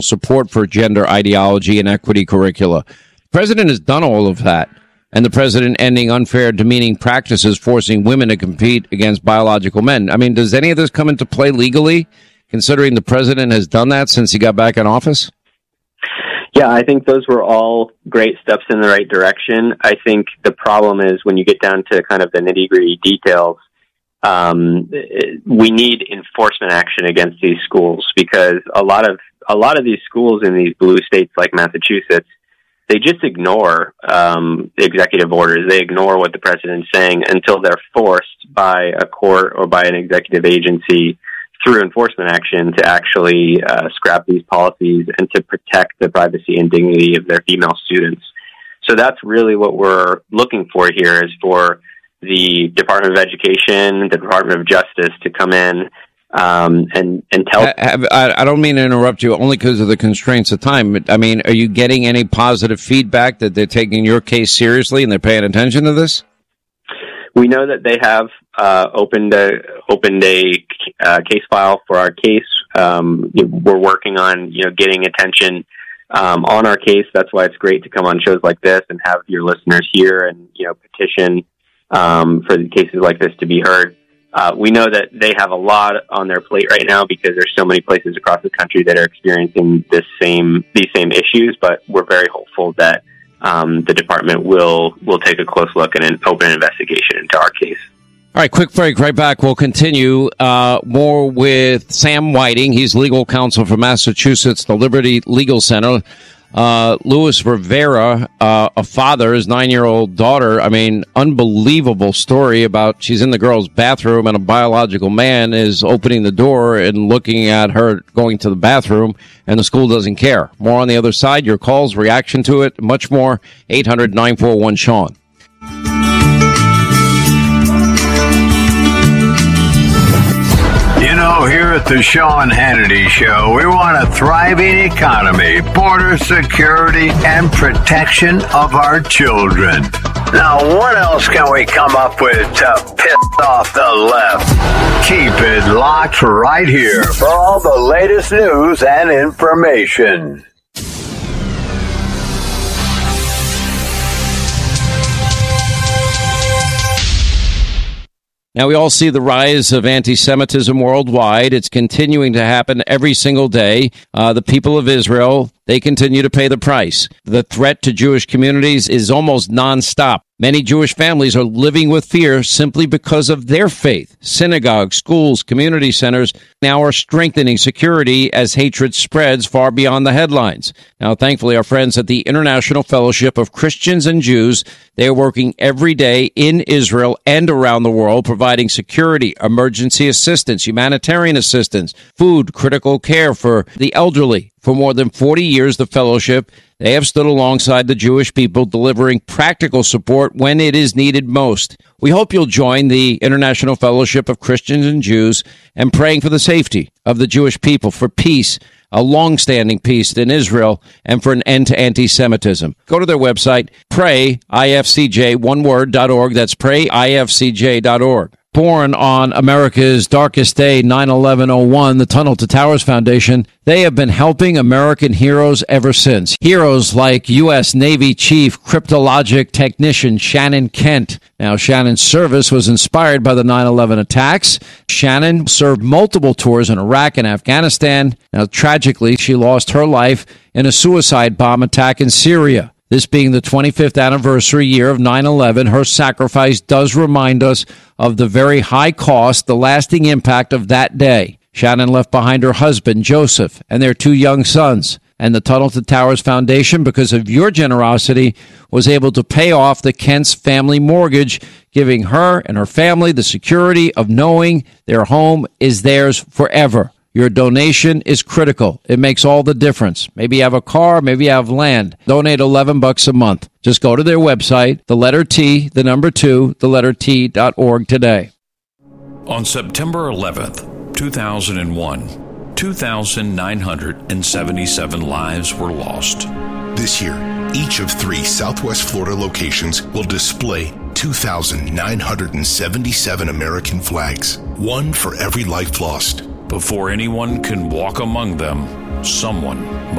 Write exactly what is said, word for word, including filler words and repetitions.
support for gender ideology and equity curricula. The president has done all of that. And the president ending unfair, demeaning practices, forcing women to compete against biological men. I mean, does any of this come into play legally, considering the president has done that since he got back in office? Yeah, I think those were all great steps in the right direction. I think the problem is when you get down to kind of the nitty-gritty details, um, we need enforcement action against these schools, because a lot of a lot of these schools in these blue states like Massachusetts, they just ignore um, the executive orders. They ignore what the president's saying until they're forced by a court or by an executive agency through enforcement action to actually uh, scrap these policies and to protect the privacy and dignity of their female students. So that's really what we're looking for here, is for the Department of Education, the Department of Justice to come in Um, and, and tell... I, I don't mean to interrupt you, only because of the constraints of time. I mean, are you getting any positive feedback that they're taking your case seriously and they're paying attention to this? We know that they have uh, opened a opened a uh, case file for our case. Um, we're working on, you know, getting attention um, on our case. That's why it's great to come on shows like this and have your listeners hear and, you know, petition um, for the cases like this to be heard. Uh, we know that they have a lot on their plate right now because there's so many places across the country that are experiencing this same these same issues. But we're very hopeful that um, the department will will take a close look and an open investigation into our case. All right, quick break. Right back. We'll continue uh, more with Sam Whiting. He's legal counsel for Massachusetts, the Liberty Legal Center. Uh, Luis Rivera, uh, a father, his nine-year-old daughter. I mean, unbelievable story about she's in the girl's bathroom and a biological man is opening the door and looking at her going to the bathroom, and the school doesn't care. More on the other side. Your calls, reaction to it, much more. eight hundred nine four one Sean. You know, here at the Sean Hannity Show, we want a thriving economy, border security, and protection of our children. Now, what else can we come up with to piss off the left? Keep it locked right here for all the latest news and information. Now, we all see the rise of anti-Semitism worldwide. It's continuing to happen every single day. Uh, the people of Israel, they continue to pay the price. The threat to Jewish communities is almost nonstop. Many Jewish families are living with fear simply because of their faith. Synagogues, schools, community centers now are strengthening security as hatred spreads far beyond the headlines. Now, thankfully, our friends at the International Fellowship of Christians and Jews, they are working every day in Israel and around the world, providing security, emergency assistance, humanitarian assistance, food, critical care for the elderly. For more than forty years, the fellowship, they have stood alongside the Jewish people, delivering practical support when it is needed most. We hope you'll join the International Fellowship of Christians and Jews and praying for the safety of the Jewish people, for peace, a long-standing peace in Israel, and for an end to anti-Semitism. Go to their website, pray I F C J, one word, dot org. That's pray I F C J dot org. Born on America's darkest day, nine eleven oh one, the Tunnel to Towers Foundation, they have been helping American heroes ever since. Heroes like U S Navy Chief Cryptologic Technician Shannon Kent. Now, Shannon's service was inspired by the nine eleven attacks. Shannon served multiple tours in Iraq and Afghanistan. Now, tragically, she lost her life in a suicide bomb attack in Syria. This being the twenty-fifth anniversary year of nine eleven, her sacrifice does remind us of the very high cost, the lasting impact of that day. Shannon left behind her husband, Joseph, and their two young sons. And the Tunnel to Towers Foundation, because of your generosity, was able to pay off the Kent's family mortgage, giving her and her family the security of knowing their home is theirs forever. Your donation is critical. It makes all the difference. Maybe you have a car, maybe you have land. Donate eleven bucks a month. Just go to their website, the letter T, the number two, the letter T dot org today. On September eleventh, two thousand one, two thousand nine hundred seventy-seven lives were lost. This year, each of three Southwest Florida locations will display two thousand nine hundred seventy-seven American flags, one for every life lost. Before anyone can walk among them, someone